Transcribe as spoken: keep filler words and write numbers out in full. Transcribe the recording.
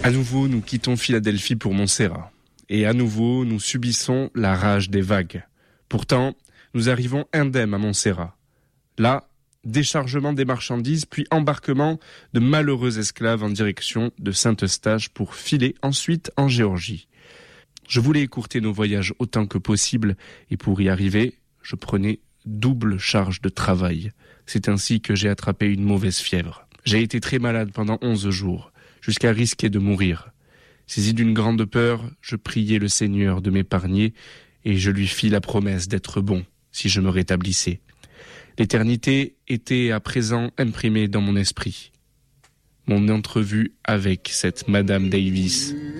À nouveau, nous quittons Philadelphie pour Montserrat. Et à nouveau, nous subissons la rage des vagues. Pourtant, nous arrivons indemnes à Montserrat. Là, déchargement des marchandises, puis embarquement de malheureux esclaves en direction de Saint-Eustache pour filer ensuite en Géorgie. Je voulais écourter nos voyages autant que possible, et pour y arriver, je prenais double charge de travail. C'est ainsi que j'ai attrapé une mauvaise fièvre. J'ai été très malade pendant onze jours, jusqu'à risquer de mourir. Saisi d'une grande peur, je priai le Seigneur de m'épargner, et je lui fis la promesse d'être bon si je me rétablissais. L'éternité était à présent imprimée dans mon esprit. Mon entrevue avec cette Madame Davis